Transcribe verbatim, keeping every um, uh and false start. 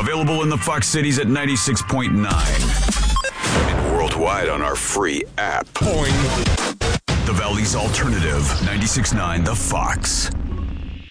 Available in the Fox cities at ninety-six point nine. And worldwide on our free app. Boing. The Valley's Alternative, ninety-six point nine The Fox.